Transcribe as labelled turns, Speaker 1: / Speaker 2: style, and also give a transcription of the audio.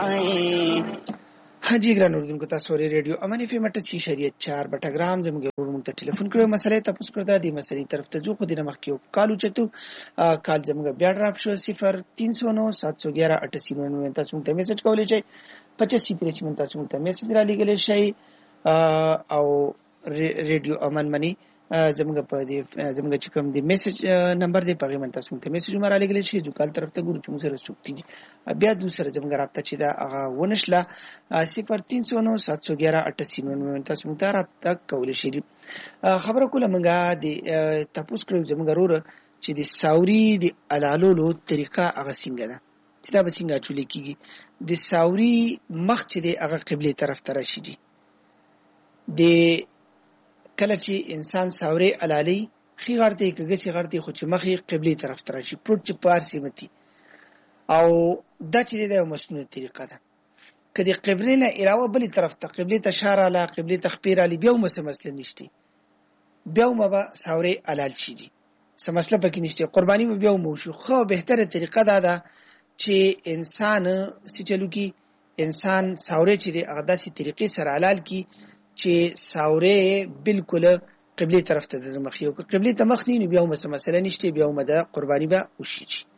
Speaker 1: हाजी ګران اوردونکو تاسو ورې ریډیو امن اف ام 88.4 بټګرام زموږ ورمون ته ټلیفون کړو مسلې تاسو کړه د دې مسلې طرف ته جو خو دینه مخکیو کالو چتو کال زموږ بیا ډراپ شو 0309 711 88 تاسو ته میسج کولای شئ 25 تاسو ته میسج را لګولای شئ او ریډیو امن منی زموږ په دې زموږ چې کوم دی میسج نمبر دی په غوښمن تاسو ته میسج مر را لګولای شئ جو کال طرف ته ګورو چې موږ سره سوکتي بیا دوسر زموږ رابطه چې دا هغه ونشله 0309 711 88 تاسو ته رابطه کولای شئ خبره کوله موږ د تاسو کړو زموږ ورور چې د ساوري د علالولو طریقه هغه څنګه ده چې دا به څنګه چولې کیږي د ساوري مخ چې د هغه قبله طرف ته راشي دي د کله چې انسان ساوري علالي خي غړتي کګه چې غړتي خو چې مخې قبله طرف ته راشي پروت چې پارسي متي او دا چې د مسنونه طریقه ده کدي قبله نه علاوه بل طرف ته قبله ته اشاره لا قبله تخبیر علی بیا مسله نشته بیا مبا ساوري علال شي دي څه مسله پکې نشته قرباني بیا مو شو خو بهتره طریقه ده چې انسان سچلو کې انسان ساوري چې د اغداسي طریقې سره علال کی چې ساوري بالکل قبله طرف ته د مخ یو قبله ته مخ نه بیا مسله نشته بیا مده قرباني به وشي